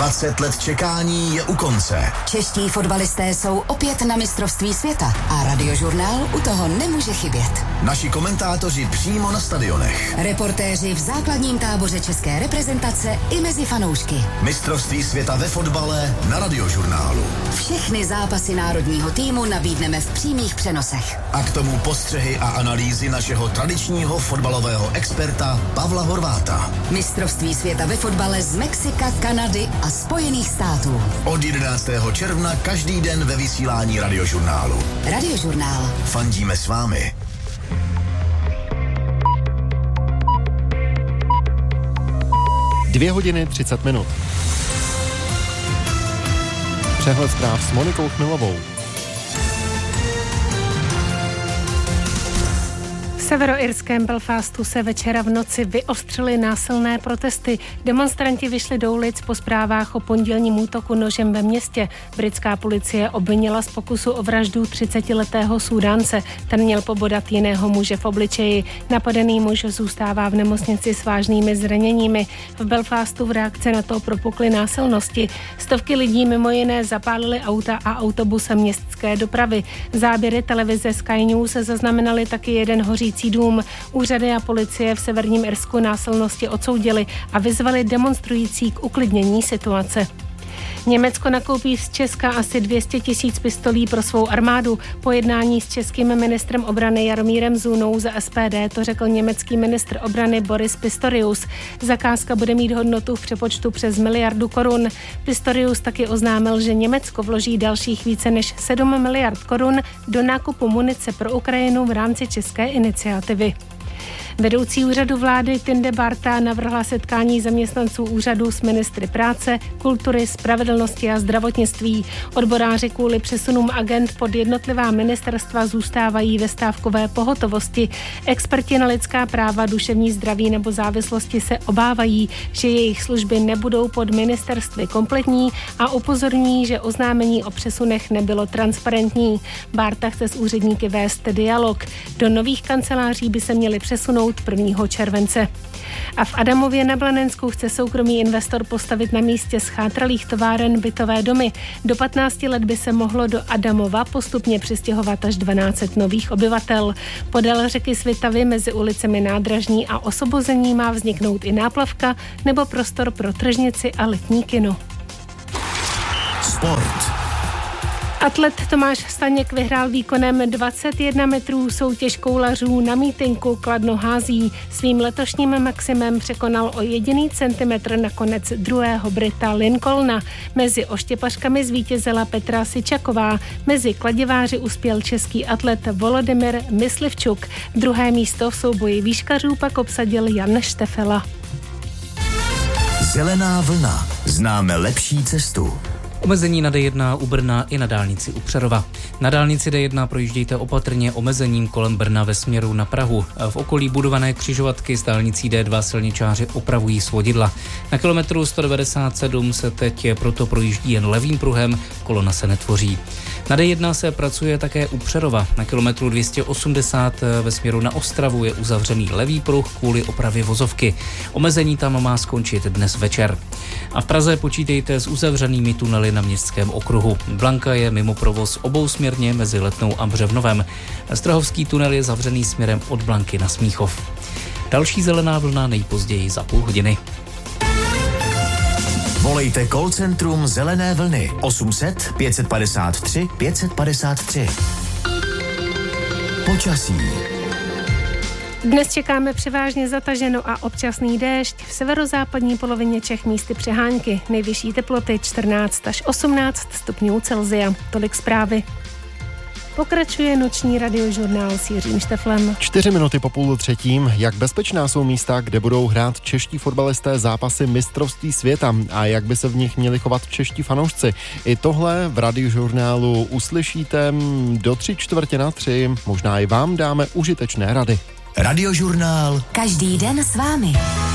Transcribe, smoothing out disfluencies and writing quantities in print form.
20 let čekání je u konce. Čeští fotbalisté jsou opět na mistrovství světa a Radiožurnál u toho nemůže chybět. Naši komentátoři přímo na stadionech. Reportéři v základním táboře české reprezentace i mezi fanoušky. Mistrovství světa ve fotbale na Radiožurnálu. Všechny zápasy národního týmu nabídneme v přímých přenosech. A k tomu postřehy a analýzy našeho tradičního fotbalového experta Pavla Horváta. Mistrovství světa ve fotbale z Mexika, Kanady a Spojených států. Od 11. června každý den ve vysílání Radiožurnálu. Radiožurnál. Fandíme s vámi. Dvě hodiny 30 minut. Přehled zpráv s Monikou Chmilovou. V severoirském Belfastu se večera v noci vyostřily násilné protesty. Demonstranti vyšli do ulic po zprávách o pondělním útoku nožem ve městě. Britská policie obvinila z pokusu o vraždu 30letého Súdánce. Ten měl pobodat jiného muže v obličeji. Napadený muž zůstává v nemocnici s vážnými zraněními. V Belfastu v reakci na to propukly násilnosti. Stovky lidí mimo jiné zapálily auta a autobusy městské dopravy. Záběry televize Sky News zaznamenaly taky jeden hořící dům. Úřady a policie v severním Irsku násilnosti odsoudili a vyzvali demonstrující k uklidnění situace. Německo nakoupí z Česka asi 200 000 pistolí pro svou armádu. Po jednání s českým ministrem obrany Jaromírem Zůnou za SPD to řekl německý ministr obrany Boris Pistorius. Zakázka bude mít hodnotu v přepočtu přes 1 miliardu korun. Pistorius taky oznámil, že Německo vloží dalších více než 7 miliard korun do nákupu munice pro Ukrajinu v rámci české iniciativy. Vedoucí úřadu vlády Tinde Barta navrhla setkání zaměstnanců úřadu s ministry práce, kultury, spravedlnosti a zdravotnictví. Odboráři kvůli přesunům agend pod jednotlivá ministerstva zůstávají ve stávkové pohotovosti. Experti na lidská práva, duševní zdraví nebo závislosti se obávají, že jejich služby nebudou pod ministerstvy kompletní a upozorní, že oznámení o přesunech nebylo transparentní. Barta chce s úředníky vést dialog. Do nových kanceláří by se měly přesunout 1. července. A v Adamově na Blanensku chce soukromý investor postavit na místě schátralých továren bytové domy. Do 15 let by se mohlo do Adamova postupně přistěhovat až 12 nových obyvatel. Podél řeky Svitavy mezi ulicemi Nádražní a Osvobození má vzniknout i náplavka nebo prostor pro tržnici a letní kino. Sport. Atlet Tomáš Staněk vyhrál výkonem 21 metrů soutěž koulařů na mítinku Kladno hází. Svým letošním maximem překonal o 1 centimetr nakonec druhého Brita Lincolna. Mezi oštěpařkami zvítězila Petra Syčaková. Mezi kladiváři uspěl český atlet Volodymyr Myslivčuk. Druhé místo v souboji výškařů pak obsadil Jan Štefela. Zelená vlna. Známe lepší cestu. Omezení na D1 u Brna i na dálnici u Přerova. Na dálnici D1 projíždějte opatrně omezením kolem Brna ve směru na Prahu. V okolí budované křižovatky s dálnicí D2 silničáři opravují svodidla. Na kilometru 197 se teď proto projíždí jen levým pruhem, kolona se netvoří. Na D1 se pracuje také u Přerova. Na kilometru 280 ve směru na Ostravu je uzavřený levý pruh kvůli opravě vozovky. Omezení tam má skončit dnes večer. A v Praze počítejte s uzavřenými tunely na Městském okruhu. Blanka je mimo provoz obousměrně mezi Letnou a Břevnovem. Strahovský tunel je zavřený směrem od Blanky na Smíchov. Další zelená vlna nejpozději za půl hodiny. Volejte call centrum Zelené vlny 800 553 553. Počasí. Dnes čekáme převážně zataženo a občasný déšť. V severozápadní polovině Čech místy přehánky. Nejvyšší teploty 14 až 18 stupňů Celsia. Tolik zprávy. Pokračuje noční radiožurnál s Jiřím Šteflem. 4 minuty po 2:30. Jak bezpečná jsou místa, kde budou hrát čeští fotbalisté zápasy mistrovství světa a jak by se v nich měli chovat čeští fanoušci? I tohle v radiožurnálu uslyšíte do 3:45. Možná i vám dáme užitečné rady. Radiožurnál. Každý den s vámi.